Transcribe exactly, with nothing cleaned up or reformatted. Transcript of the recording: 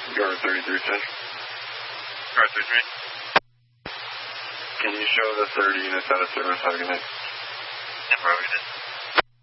Guard thirty-three ten. Guard thirty-three. Can you show the thirty units out of service? Have a good night. Yeah, bro, we did.